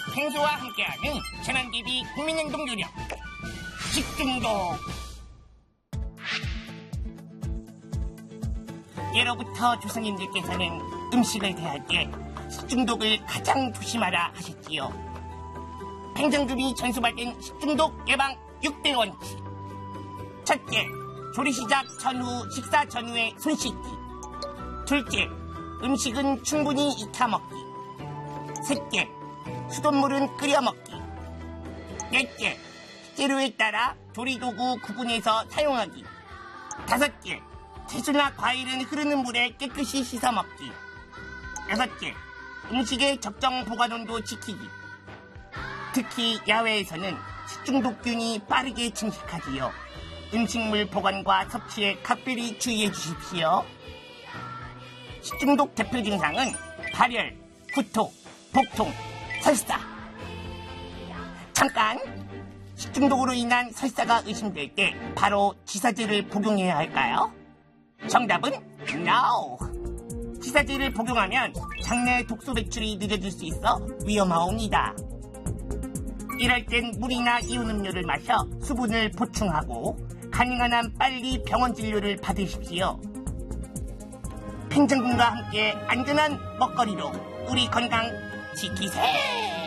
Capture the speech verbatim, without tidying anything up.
생수와 함께하는 재난대비 국민행동 요령 식중독. 예로부터 조상님들께서는 음식을 대할 때 식중독을 가장 조심하라 하셨지요. 행정금이 전수받은 식중독 예방 육 대 원칙. 첫째, 조리 시작 전후, 식사 전후에 손 씻기. 둘째, 음식은 충분히 익혀 먹기. 셋째, 수돗물은 끓여 먹기. 넷째, 식재료에 따라 조리도구 구분해서 사용하기. 다섯째, 채소나 과일은 흐르는 물에 깨끗이 씻어 먹기. 여섯째, 음식의 적정 보관온도 지키기. 특히 야외에서는 식중독균이 빠르게 침식하지요. 음식물 보관과 섭취에 각별히 주의해 주십시오. 식중독 대표 증상은 발열, 구토, 복통, 설사. 잠깐! 식중독으로 인한 설사가 의심될 때 바로 지사제를 복용해야 할까요? 정답은 NO! 지사제를 복용하면 장내 독소 배출이 늦어질 수 있어 위험하옵니다. 이럴 땐 물이나 이온 음료를 마셔 수분을 보충하고 가능한 한 빨리 병원 진료를 받으십시오. 행정군과 함께 안전한 먹거리로 우리 건강 지키세!